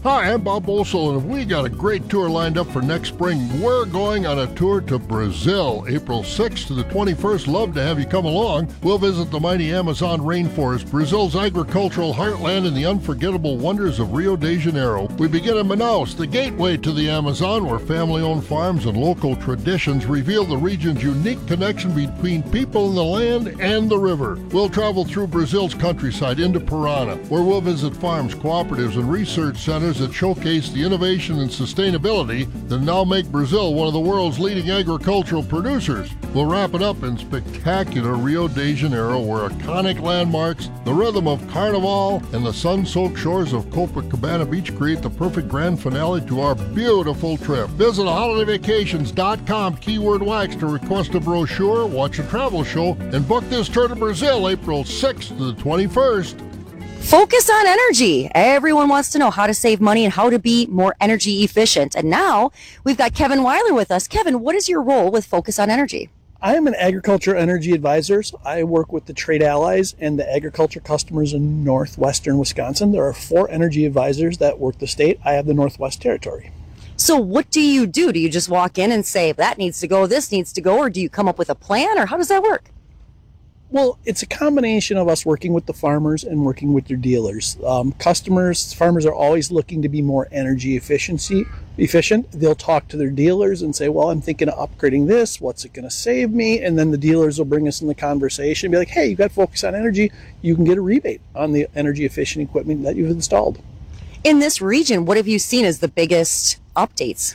Hi, I'm Bob Bolsel, and we got a great tour lined up for next spring. We're going on a tour to Brazil, April 6th to the 21st. Love to have you come along. We'll visit the mighty Amazon rainforest, Brazil's agricultural heartland, and the unforgettable wonders of Rio de Janeiro. We begin in Manaus, the gateway to the Amazon, where family-owned farms and local traditions reveal the region's unique connection between people and the land and the river. We'll travel through Brazil's countryside into Parana, where we'll visit farms, cooperatives, and research centers that showcase the innovation and sustainability that now make Brazil one of the world's leading agricultural producers. We'll wrap it up in spectacular Rio de Janeiro, where iconic landmarks, the rhythm of Carnival, and the sun-soaked shores of Copacabana Beach create the perfect grand finale to our beautiful trip. Visit holidayvacations.com, keyword wax, to request a brochure, watch a travel show, and book this tour to Brazil, April 6th to the 21st. Focus on Energy. Everyone wants to know how to save money and how to be more energy efficient. And now we've got Kevin Weiler with us. Kevin, what is your role with Focus on Energy? I am an agriculture energy advisor. I work with the trade allies and the agriculture customers in northwestern Wisconsin. There are 4 energy advisors that work the state. I have the Northwest Territory. So what do you do? Do you just walk in and say, that needs to go, this needs to go, or do you come up with a plan, or how does that work? Well, it's a combination of us working with the farmers and working with their dealers. Farmers are always looking to be more energy efficient. They'll talk to their dealers and say, well, I'm thinking of upgrading this. What's it going to save me? And then the dealers will bring us in the conversation and be like, hey, you got Focus on Energy. You can get a rebate on the energy efficient equipment that you've installed. In this region, what have you seen as the biggest updates?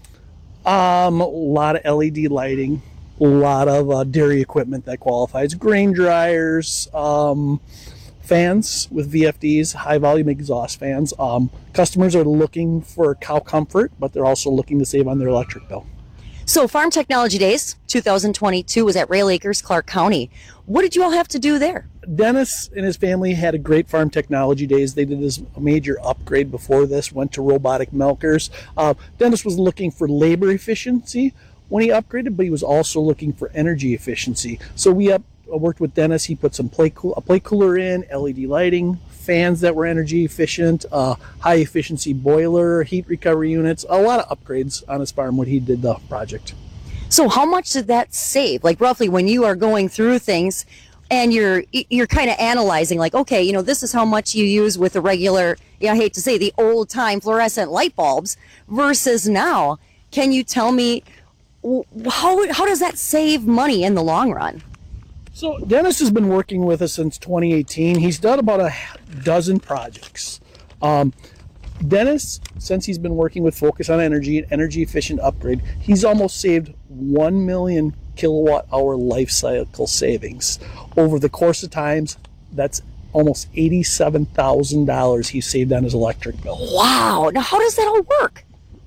A lot of LED lighting. A lot of dairy equipment that qualifies, grain dryers, fans with VFDs, high volume exhaust fans. Customers are looking for cow comfort, but they're also looking to save on their electric bill. So Farm Technology Days 2022 was at Rail Acres, Clark County. What did you all have to do there? Dennis and his family had a great Farm Technology Days. They did this major upgrade before this, went to robotic milkers. Dennis was looking for labor efficiency when he upgraded, but he was also looking for energy efficiency. So we worked with Dennis. He put some a plate cooler in, LED lighting, fans that were energy efficient, high efficiency boiler, heat recovery units, a lot of upgrades on his farm when he did the project. So how much did that save? Like roughly when you are going through things and you're kind of analyzing, like, okay, this is how much you use with the regular, I hate to say, the old time fluorescent light bulbs versus now. Can you tell me how does that save money in the long run? So Dennis has been working with us since 2018. He's done about a dozen projects. Dennis, since he's been working with Focus on Energy and energy efficient upgrade, he's almost saved 1 million kilowatt hour life cycle savings. Over the course of times, that's almost $87,000 he saved on his electric bill. Wow. Now how does that all work?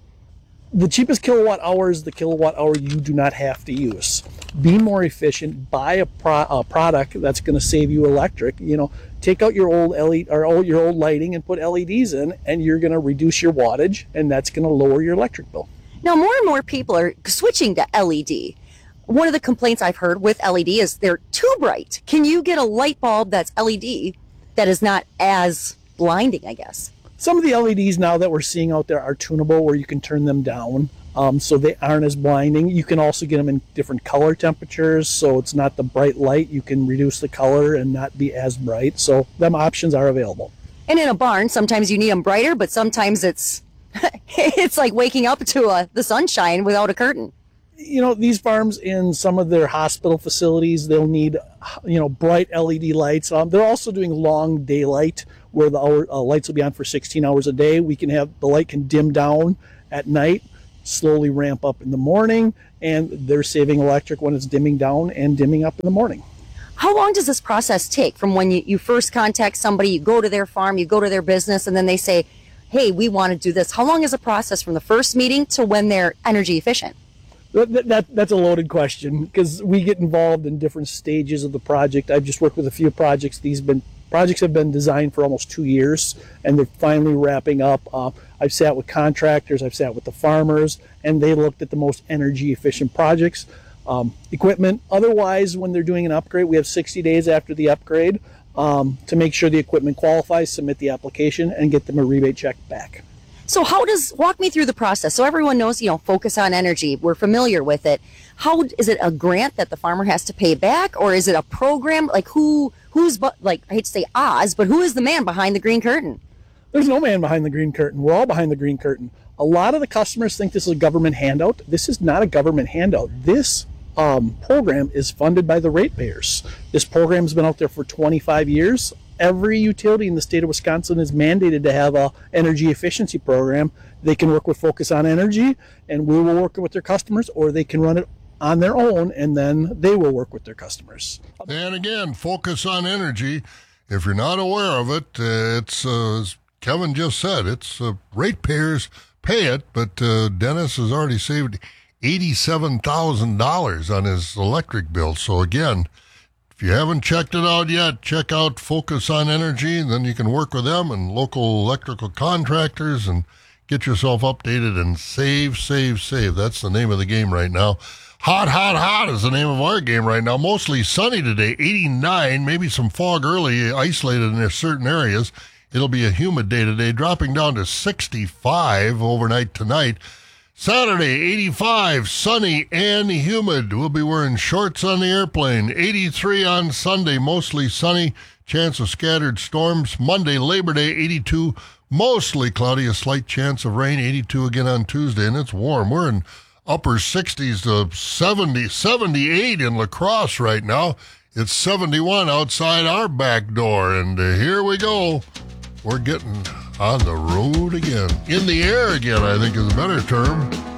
The cheapest kilowatt hour is the kilowatt hour you do not have to use. Be more efficient. Buy a product that's going to save you electric. Take out your old LED or your old lighting and put LEDs in, and you're going to reduce your wattage, and that's going to lower your electric bill. Now, more and more people are switching to LED. One of the complaints I've heard with LED is they're too bright. Can you get a light bulb that's LED that is not as blinding, I guess? Some of the LEDs now that we're seeing out there are tunable, where you can turn them down so they aren't as blinding. You can also get them in different color temperatures, so it's not the bright light. You can reduce the color and not be as bright. So them options are available. And in a barn, sometimes you need them brighter, but sometimes it's it's like waking up to the sunshine without a curtain. These farms in some of their hospital facilities, they'll need, bright LED lights. They're also doing long daylight, where the lights will be on for 16 hours a day. The light can dim down at night, slowly ramp up in the morning, and they're saving electric when it's dimming down and dimming up in the morning. How long does this process take from when you first contact somebody, you go to their farm, you go to their business, and then they say, hey, we want to do this? How long is the process from the first meeting to when they're energy efficient? That's a loaded question, because we get involved in different stages of the project. I've just worked with a few projects. These projects have been designed for almost 2 years, and they're finally wrapping up. I've sat with contractors, I've sat with the farmers, and they looked at the most energy efficient projects, equipment. Otherwise, when they're doing an upgrade, we have 60 days after the upgrade to make sure the equipment qualifies, submit the application, and get them a rebate check back. So walk me through the process so everyone knows, Focus on Energy. We're familiar with it. How is it a grant that the farmer has to pay back, or is it a program? Like I hate to say Oz, but who is the man behind the green curtain? There's no man behind the green curtain. We're all behind the green curtain. A lot of the customers think this is a government handout. This is not a government handout. This program is funded by the ratepayers. This program has been out there for 25 years. Every utility in the state of Wisconsin is mandated to have a energy efficiency program. They can work with Focus on Energy, and we will work with their customers, or they can run it on their own, and then they will work with their customers. And again, Focus on Energy. If you're not aware of it, it's as Kevin just said, it's ratepayers pay it, but Dennis has already saved $87,000 on his electric bill. So again, if you haven't checked it out yet, check out Focus on Energy, and then you can work with them and local electrical contractors and get yourself updated and save. That's the name of the game right now. Hot is the name of our game right now. Mostly sunny today, 89, maybe some fog early, isolated in certain areas. It'll be a humid day today, dropping down to 65 overnight tonight. Saturday, 85, sunny and humid. We'll be wearing shorts on the airplane. 83 on Sunday, mostly sunny. Chance of scattered storms. Monday, Labor Day, 82, mostly cloudy. A slight chance of rain. 82 again on Tuesday, and it's warm. We're in upper 60s to 70, 78 in La Crosse right now. It's 71 outside our back door, and here we go. We're getting on the road again. In the air again, I think is a better term.